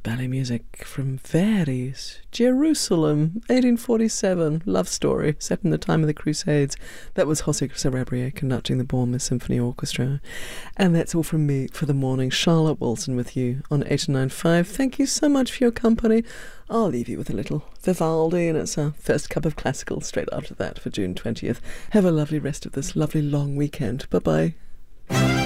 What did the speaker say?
ballet music from Verdi's Jerusalem, 1847, love story set in the time of the Crusades. That was José Sarabia conducting the Bournemouth Symphony Orchestra. And that's all from me for the morning. Charlotte Wilson with you on 89.5. Thank you so much for your company. I'll leave you with a little Vivaldi, and it's our first cup of classical straight after that for June 20th. Have a lovely rest of this lovely long weekend. Bye-bye.